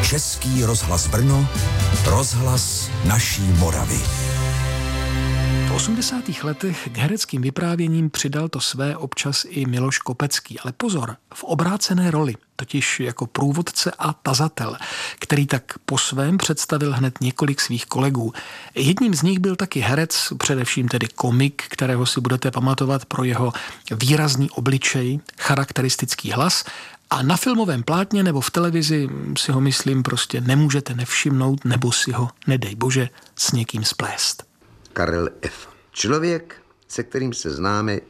Český rozhlas Brno, rozhlas naší Moravy. V 80. letech k hereckým vyprávěním přidal to své občas i Miloš Kopecký. Ale pozor, v obrácené roli, totiž jako průvodce a tazatel, který tak po svém představil hned několik svých kolegů. Jedním z nich byl taky herec, především tedy komik, kterého si budete pamatovat pro jeho výrazný obličej, charakteristický hlas. A na filmovém plátně nebo v televizi si ho, myslím, prostě nemůžete nevšimnout nebo si ho, nedej bože, s někým splést. Karel F. Člověk, se kterým se známe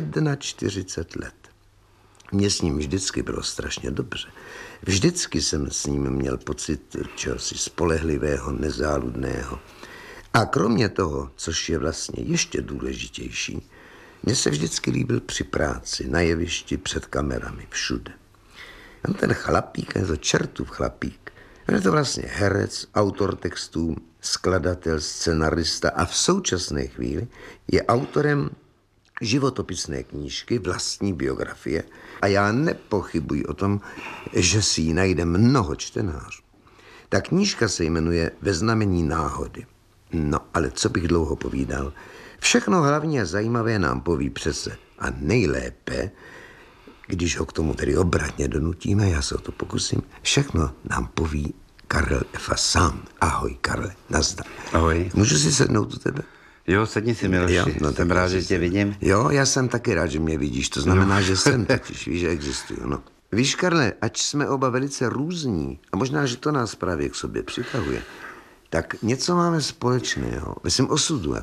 41 let. Mně s ním vždycky bylo strašně dobře. Vždycky jsem s ním měl pocit čehosi spolehlivého, nezáludného. A kromě toho, což je vlastně ještě důležitější, mně se vždycky líbil při práci, na jevišti, před kamerami, všude. On ten chlapík, je to čertův chlapík. On je to vlastně herec, autor textů, skladatel, scenarista a v současné chvíli je autorem životopisné knížky, vlastní biografie a já nepochybuji o tom, že si ji najde mnoho čtenářů. Ta knížka se jmenuje Ve znamení náhody. No, ale co bych dlouho povídal, všechno hlavně a zajímavé nám poví přece a nejlépe, když ho k tomu tedy obratně donutíme, já se o to pokusím, všechno nám poví Karel F. sám. Ahoj, Karle, nazdar. Ahoj. Můžu si sednout u tebe? Jo, sedni si, Miloši. Jo, no, jsem rád, že tě vidím. Jo, já jsem taky rád, že mě vidíš. To znamená, že jsem totiž, víš, že existuju. No. Víš, Karle, ač jsme oba velice různí, a možná, že to nás právě k sobě přitahuje, tak něco máme společného. Myslím osudu,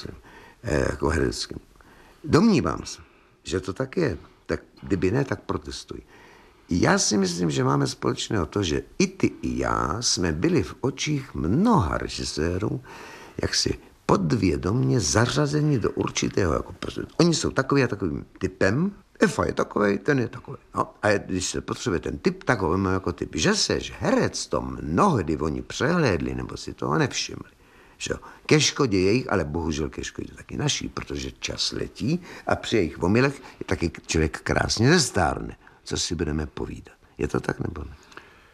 jako hereckým. Domnívám se, že to tak je. Tak kdyby ne, tak protestuj. Já si myslím, že máme společného to, že i ty, i já jsme byli v očích mnoha režisérů jaksi podvědomně zařazeni do určitého, jako prostě, oni jsou takový a takovým typem, Efa je takovej, ten je takový. No, a když se potřebuje ten typ, tak ho veme jako typ. Že seš herec, to mnohdy oni přehlédli nebo si toho nevšimli. Že? Ke škodě jejich, ale bohužel ke škodě taky naší, protože čas letí a při jejich omylech je taky člověk krásně zestárne. Co si budeme povídat? Je to tak nebo ne?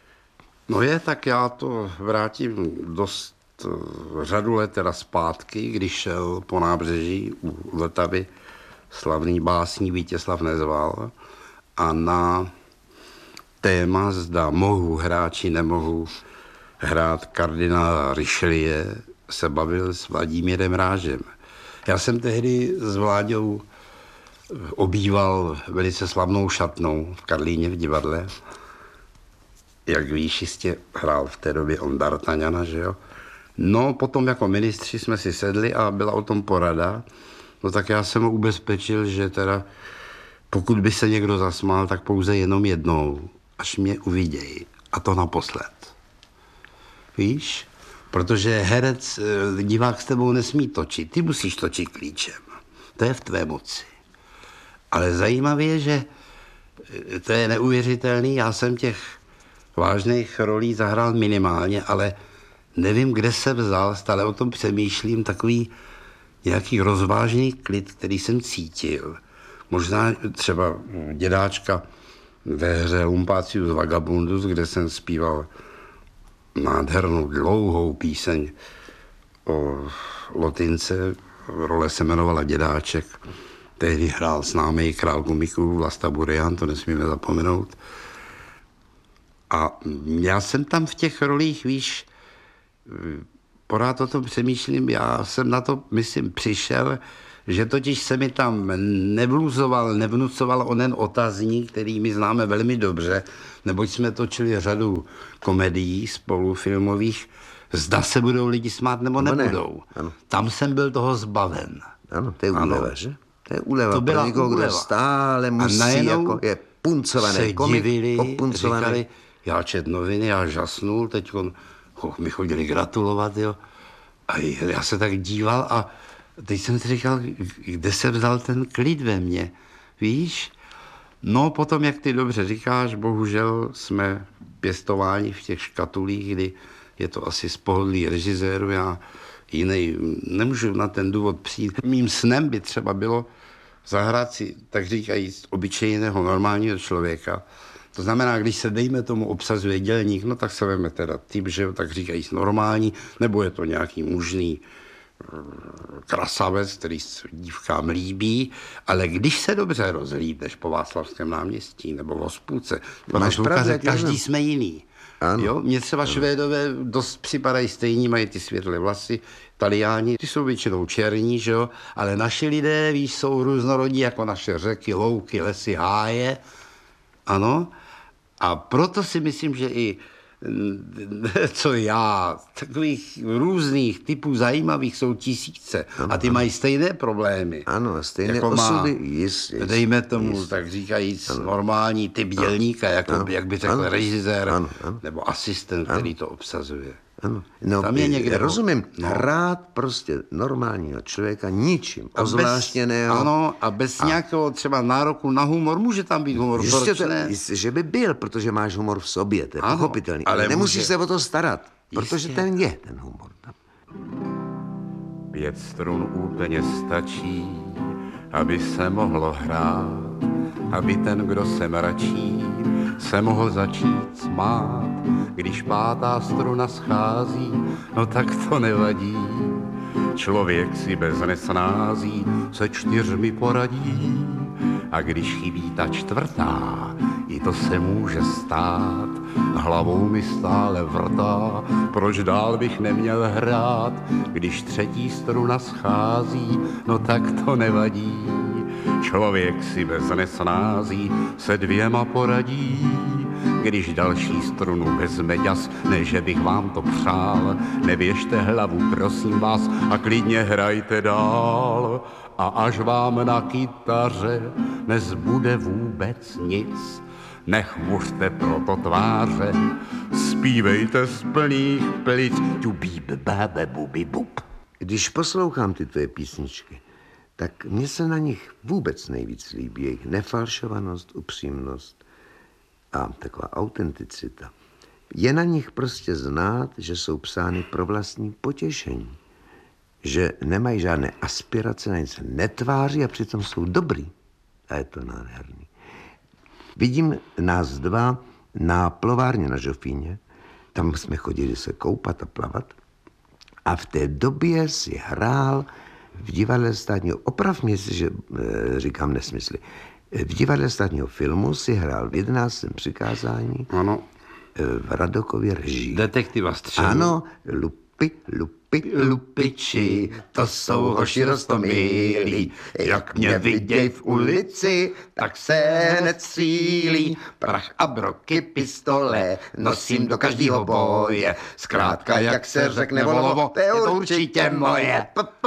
No je, tak já to vrátím dost řadu let teda zpátky, když šel po nábřeží u Vltavy slavný básník Vítězslav Nezval a na téma, zda mohu hrát či nemohu hrát kardinála Richelieu, se bavil s Vladimírem Rážem. Já jsem tehdy s Vláďou obýval velice slavnou šatnou v Karlíně v divadle. Jak víš, jistě hrál v té době on D'Artagnana, že jo? No, potom jako ministři jsme si sedli a byla o tom porada. No tak já jsem ho ubezpečil, že teda pokud by se někdo zasmál, tak pouze jenom jednou, až mě uvidějí. A to naposled. Víš? Protože herec, divák s tebou nesmí točit. Ty musíš točit klíčem. To je v tvé moci. Ale zajímavé je, že to je neuvěřitelný. Já jsem těch vážných rolí zahrál minimálně, ale nevím, kde se vzal, stále o tom přemýšlím, takový nějaký rozvážný klid, který jsem cítil. Možná třeba dědáčka ve hře Lumpácius Vagabundus, kde jsem zpíval nádhernou dlouhou píseň o Lotince, role se jmenovala Dědáček. Tehdy hrál s námi král komiků Vlasta Burian, to nesmíme zapomenout. A já jsem tam v těch rolích, víš, pořád o tom přemýšlím, já jsem na to, myslím, přišel, že totiž se mi tam nevnucoval onen otazník, který my známe velmi dobře, neboť jsme točili řadu komedií spolufilmových, zda se budou lidi smát nebo nebudou. Ne. Tam jsem byl toho zbaven. Ano, to je úleva, že? To je úleva. To byla někoho, kdo stále musí, jako je puncovaný komik, říkali, já čet noviny, já žasnul, teď mi chodili gratulovat, jo. A já se tak díval a teď jsem si říkal, kde se vzal ten klid ve mně, víš? No potom, jak ty dobře říkáš, bohužel jsme pěstováni v těch škatulích, kdy je to asi z pohodlí režiséru, já jiný nemůžu na ten důvod přijít. Mým snem by třeba bylo zahrát si, tak říkají, obyčejného normálního člověka, To znamená, když se dejme tomu obsazuje dělník, no tak se veme teda typ, že tak říkají normální, nebo je to nějaký mužný krasavec, který se dívkám líbí, ale když se dobře rozhlídneš po Václavském náměstí nebo v Hospůdce, máš pravdu, každý jsme jiný. Jo? Mně třeba Švédové dost připadají stejní, mají ty světlé vlasy, Taliáni, ty jsou většinou černí, že jo? Ale naši lidé, víš, jsou různorodí jako naše řeky, louky, lesy, háje. Ano. A proto si myslím, že i takových různých typů zajímavých jsou tisíce. A ty mají stejné problémy. Ano, stejné jako osudy. Dejme tomu, tak říkajíc, normální typ dělníka, jako, jak by řekl režisér, nebo asistent, který to obsazuje. Ano. No, tam je někde, rozumím, hrát prostě normálního člověka ničím, ozvláštněného. Ano, a bez nějakého třeba nároku na humor, může tam být humor, proč ne? Že by byl, protože máš humor v sobě, to je pochopitelný. Ale nemusíš se o to starat, protože ten je ten humor. 5 strun úplně stačí, aby se mohlo hrát, aby ten, kdo se mračí, se mohl začít smát. Když 5. struna schází, no tak to nevadí. Člověk si bez nesnází se 4 poradí. A když chybí ta 4., i to se může stát. Hlavou mi stále vrtá, proč dál bych neměl hrát. Když 3. struna schází, no tak to nevadí. Člověk si bez nesnází se 2 poradí. Když další strunu vezme ďas, ne že bych vám to přál, nevěžte hlavu, prosím vás, a klidně hrajte dál. A až vám na kytaře nezbude vůbec nic, nechmuřte proto tváře, zpívejte z plných plic, tu bíb, bábe, bubi, bub. Když poslouchám ty tvoje písničky, tak mně se na nich vůbec nejvíc líbí jejich nefalšovanost, upřímnost a taková autenticita. Je na nich prostě znát, že jsou psány pro vlastní potěšení. Že nemají žádné aspirace, na nic se netváří a přitom jsou dobrý. A je to nádherný. Vidím nás 2 na plovárně na Žofíně. Tam jsme chodili se koupat a plavat. A v té době si hrál v divadle státního, oprav mě si, že říkám nesmysly, v divadle státního filmu si hrál v 11. přikázání. Ano. V Radokově režii. Detektiva Střelu. Ano, Lupiči, to jsou hoši roztomilí. Jak mě viděj v ulici, tak se necílí. Prach a broky, pistole nosím do každého boje. Zkrátka, jak se řekne volovo, to je určitě moje.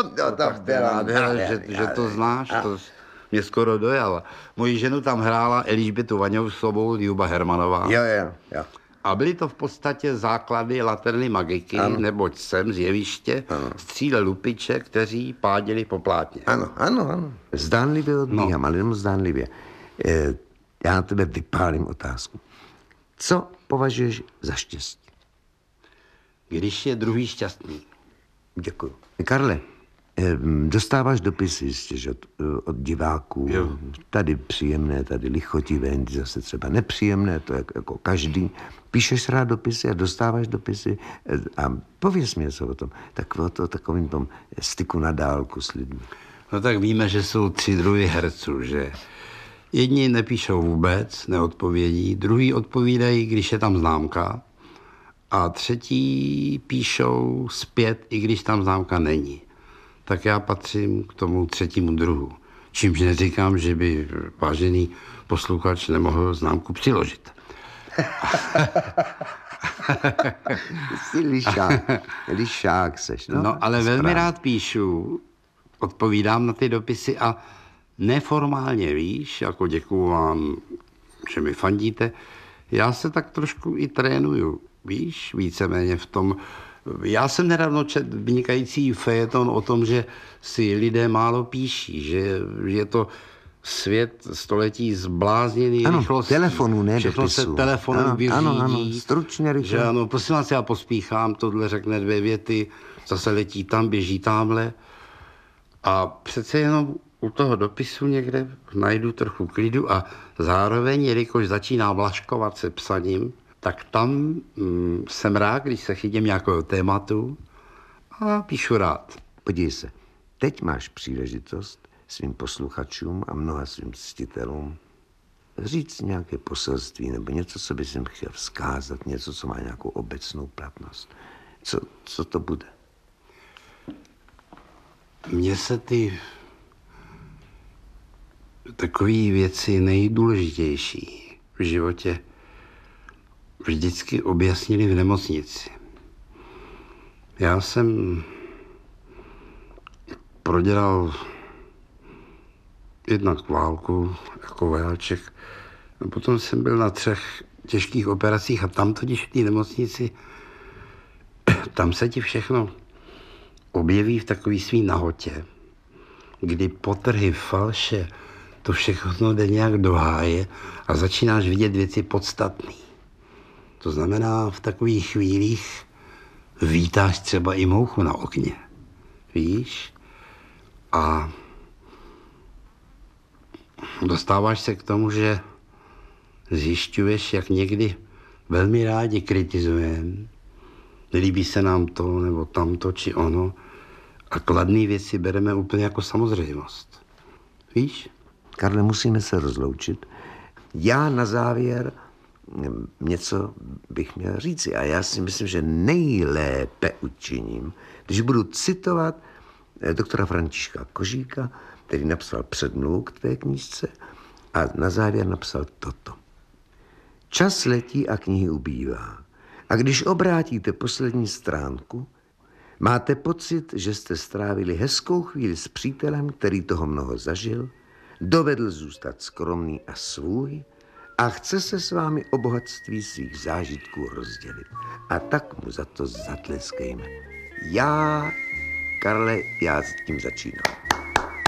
Že to znáš, to mě skoro dojalo. Moji ženu tam hrála Eližbětu Vaňousovou, Ljuba Hermanová. Jo. A byly to v podstatě základy Laterny Magiky, neboť jsem z jeviště střílel lupiče, kteří páděli po plátně. Ano. Zdánlivě odbíhám, ale jenom zdánlivě. Já na tebe vypálím otázku. Co považuješ za štěstí? Když je druhý šťastný. Děkuju. Karle, dostáváš dopisy jistě, že od diváků. Jo. Tady příjemné, tady lichotivé, zase třeba nepříjemné, to je jako každý. Píšeš rád dopisy a dostáváš dopisy a pověz mi něco o tom. Takovým tom styku na dálku s lidmi. No tak víme, že jsou 3 druhy herců, že jedni nepíšou vůbec, neodpovědí, druhý odpovídají, když je tam známka a 3 píšou zpět, i když tam známka není. Tak já patřím k tomu 3. druhu. Čímž neříkám, že by vážený posluchač nemohl známku přiložit. Jsi lišák seš. No ale velmi rád píšu, odpovídám na ty dopisy a neformálně, víš, jako děkuju vám, že mi fandíte, já se tak trošku i trénuju, víš, víceméně v tom. Já jsem nedávno četl vynikající fejeton o tom, že si lidé málo píší, že je to svět století zblázněný rychlostí. Telefonů, ne všechno dopisů. se telefonem vyřídí. Ano, stručně, rychle. Že ano, prosím vás, já pospíchám, tohle řekne 2 věty, zase letí tam, běží tamhle. A přece jenom u toho dopisu někde najdu trochu klidu a zároveň, jelikož začíná vlaškovat se psaním, tak tam jsem rád, když se chytím nějakého tématu a píšu rád. Podívej se, teď máš příležitost svým posluchačům a mnoha svým ctitelům říct nějaké poselství nebo něco, co bys jim chtěl vzkázat, něco, co má nějakou obecnou platnost. Co to bude? Mně se ty takové věci nejdůležitější v životě vždycky objasnili v nemocnici. Já jsem prodělal jednak válku jako vojáček a potom jsem byl na 3 těžkých operacích a tam totiž v té nemocnici, tam se ti všechno objeví v takový svý nahotě, kdy potrhy, falše, to všechno jde nějak do háje a začínáš vidět věci podstatné. To znamená, v takových chvílích vítáš třeba i mouchu na okně. Víš? A dostáváš se k tomu, že zjišťuješ, jak někdy velmi rádi kritizujeme, nelíbí se nám to, nebo tamto, či ono, a kladné věci bereme úplně jako samozřejmost. Víš? Karle, musíme se rozloučit. Já na závěr něco bych měl říci a já si myslím, že nejlépe učiním, když budu citovat doktora Františka Kožíka, který napsal předmluvu k tvé knížce a na závěr napsal toto. Čas letí a knihy ubývá. A když obrátíte poslední stránku, máte pocit, že jste strávili hezkou chvíli s přítelem, který toho mnoho zažil, dovedl zůstat skromný a svůj a chce se s vámi o bohatství svých zážitků rozdělit. A tak mu za to zatleskejme. Karle, já s tím začínám.